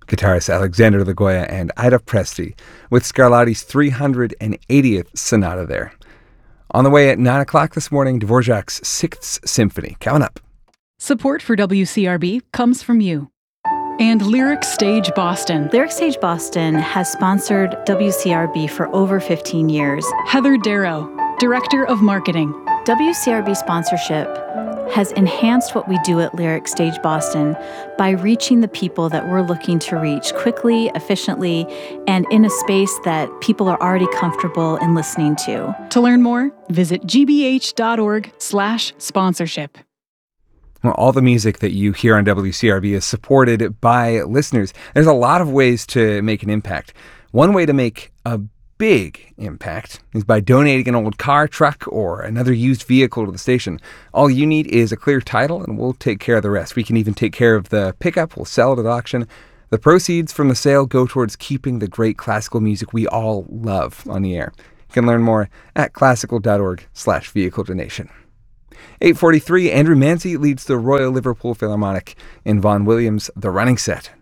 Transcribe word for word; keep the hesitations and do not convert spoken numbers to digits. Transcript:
guitarist Alexander Lagoya and Ida Presti with Scarlatti's three hundred eightieth Sonata there. On the way at nine o'clock this morning, Dvorak's Sixth Symphony. Coming up. Support for W C R B comes from you. And Lyric Stage Boston. Lyric Stage Boston has sponsored W C R B for over fifteen years. Heather Darrow, Director of Marketing. W C R B sponsorship has enhanced what we do at Lyric Stage Boston by reaching the people that we're looking to reach quickly, efficiently, and in a space that people are already comfortable in listening to. To learn more, visit gbh.org slash sponsorship. Well, all the music that you hear on W C R B is supported by listeners. There's a lot of ways to make an impact. One way to make a big impact is by donating an old car, truck, or another used vehicle to the station. All you need is a clear title, and we'll take care of the rest. We can even take care of the pickup. We'll sell it at auction. The proceeds from the sale go towards keeping the great classical music we all love on the air. You can learn more at classical.org slash vehicle donation. eight forty-three, Andrew Mancy leads the Royal Liverpool Philharmonic in Vaughan Williams' The Running Set.